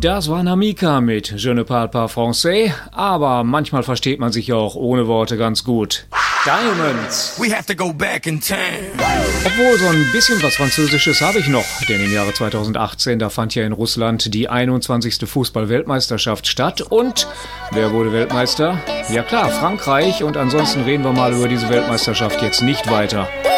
Das war Namika mit Je ne parle pas français, aber manchmal versteht man sich ja auch ohne Worte ganz gut. Diamonds. We have to go back in time. Obwohl, so ein bisschen was Französisches habe ich noch, denn im Jahre 2018, da fand ja in Russland die 21. Fußball-Weltmeisterschaft statt und wer wurde Weltmeister? Ja klar, Frankreich, und ansonsten reden wir mal über diese Weltmeisterschaft jetzt nicht weiter.